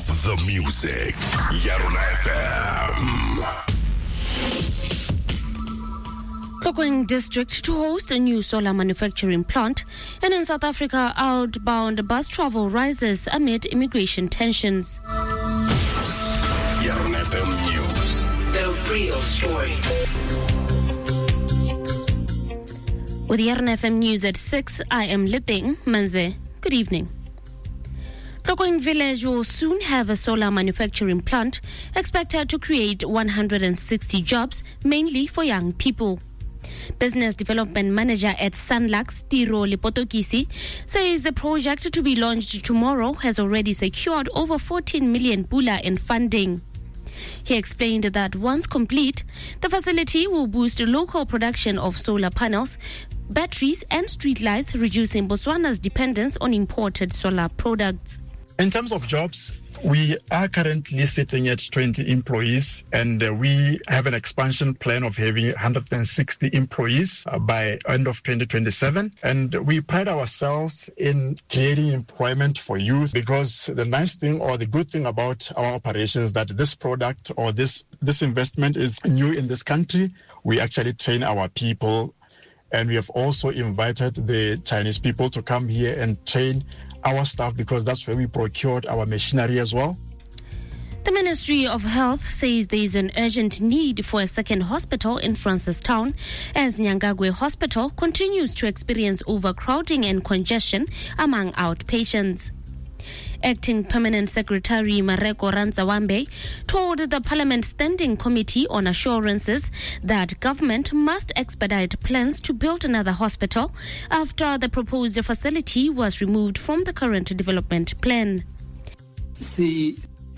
Live the music. Yarona FM. Tlokeng district to host a new solar manufacturing plant, and in South Africa, outbound bus travel rises amid immigration tensions. Yarona FM News. The real story. With Yarona FM News at 6, I am Liteng Manze. Good evening. Tlokeng Village will soon have a solar manufacturing plant expected to create 160 jobs, mainly for young people. Business Development Manager at Sunlux, Tiro Lepotokisi, says the project to be launched tomorrow has already secured over 14 million pula in funding. He explained that once complete, the facility will boost local production of solar panels, batteries and streetlights, reducing Botswana's dependence on imported solar products. In terms of jobs, we are currently sitting at 20 employees, and we have an expansion plan of having 160 employees by end of 2027. And we pride ourselves in creating employment for youth, because the nice thing or the good thing about our operations is that this product or this investment is new in this country. We actually train our people, and we have also invited the Chinese people to come here and train our staff, because that's where we procured our machinery as well. The Ministry of Health says there is an urgent need for a second hospital in Francistown, as Nyangagwe Hospital continues to experience overcrowding and congestion among outpatients. Acting Permanent Secretary Mareko Rantsawambe told the Parliament Standing Committee on Assurances that government must expedite plans to build another hospital after the proposed facility was removed from the current development plan. He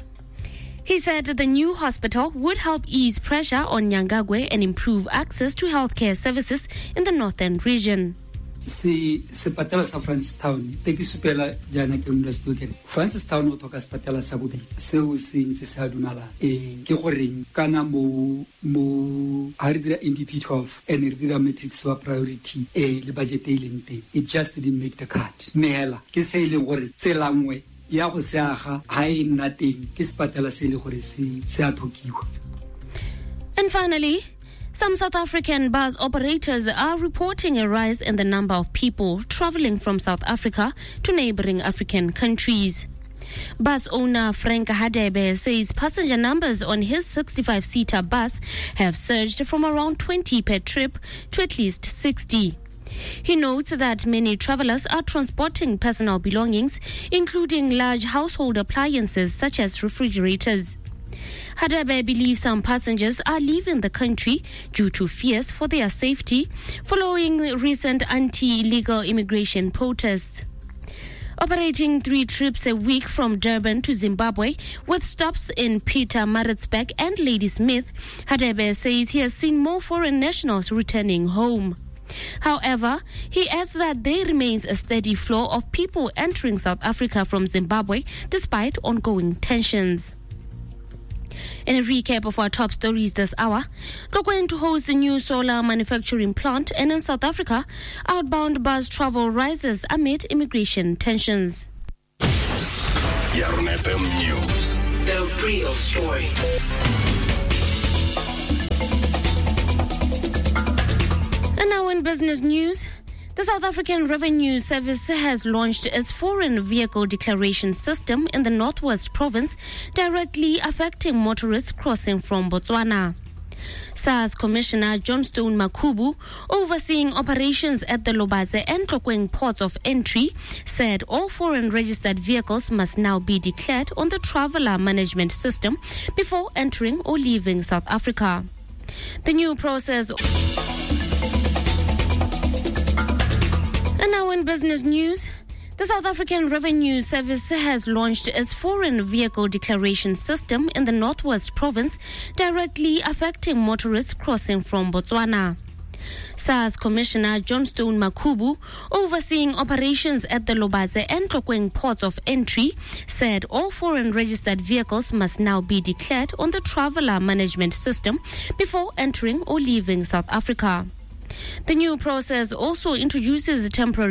said the new hospital would help ease pressure on Nyangagwe and improve access to healthcare services in the northern region. Sepatela sa Francistown teki supela jana ke mlastokere Francistown o toka sepatela sa bobe seo se ntse sa dumala ke goreng kana mo ha re dira NDP12 and re dira matrix wa priority le budget e lente, it just didn't make the cut mela ke se ile gore tselangwe ya go se aga ha e nna teng ke sepatela se ile gore se a thokiwa. And finally, some South African bus operators are reporting a rise in the number of people traveling from South Africa to neighboring African countries. Bus owner Frank Hadebe says passenger numbers on his 65-seater bus have surged from around 20 per trip to at least 60. He notes that many travelers are transporting personal belongings, including large household appliances such as refrigerators. Hadebe believes some passengers are leaving the country due to fears for their safety following recent anti-illegal immigration protests. Operating 3 trips a week from Durban to Zimbabwe with stops in Pietermaritzburg and Ladysmith, Hadebe says he has seen more foreign nationals returning home. However, he adds that there remains a steady flow of people entering South Africa from Zimbabwe despite ongoing tensions. In a recap of our top stories this hour, Tlokeng to host a new solar manufacturing plant, and in South Africa, outbound bus travel rises amid immigration tensions. Yarona FM News. The real story. And now in business news, the South African Revenue Service has launched its foreign vehicle declaration system in the Northwest Province, directly affecting motorists crossing from Botswana. SARS Commissioner Johnstone Makubu, overseeing operations at the Lobadze and Tlokeng ports of entry, said all foreign registered vehicles must now be declared on the Traveller Management System before entering or leaving South Africa. The new process... And now in business news, the South African Revenue Service has launched its foreign vehicle declaration system in the Northwest Province, directly affecting motorists crossing from Botswana. SARS Commissioner Johnstone Makubu, overseeing operations at the Lobadze and Tlokeng ports of entry, said all foreign registered vehicles must now be declared on the Traveller Management System before entering or leaving South Africa. The new process also introduces temporary